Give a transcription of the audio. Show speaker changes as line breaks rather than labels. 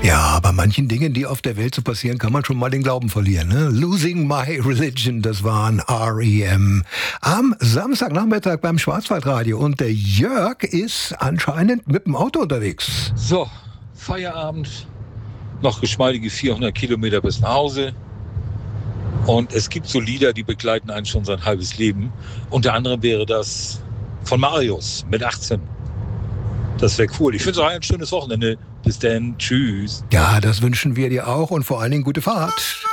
Ja, bei manchen Dingen, die auf der Welt so passieren, kann man schon mal den Glauben verlieren. Ne? Losing My Religion, das waren R.E.M. am Samstagnachmittag beim Schwarzwaldradio. Und der Jörg ist anscheinend mit dem Auto unterwegs.
So, Feierabend, noch geschmeidige 400 Kilometer bis nach Hause. Und es gibt so Lieder, die begleiten einen schon sein halbes Leben. Unter anderem wäre das von Marius mit 18. Das wäre cool. Ich wünsche euch ein schönes Wochenende. Bis dann. Tschüss.
Ja, das wünschen wir dir auch und vor allen Dingen gute Fahrt.